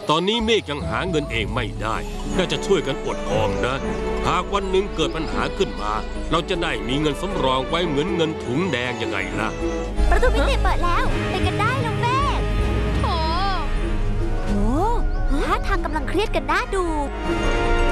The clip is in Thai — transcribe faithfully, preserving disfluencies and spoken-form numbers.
ตอนนี้เมฆยังหาเงินเองไม่ได้น่าจะช่วยกันอดออมนะหากวันหนึ่งเกิดปัญหาขึ้นมาเราจะได้มีเงินสำรองไว้เหมือนเงินถุงแดงยังไงล่ะประตูมิติเปิดแล้วไปกันได้ลุงเมฆโถโอ้ท่าทางกำลังเครียดกันน่าดู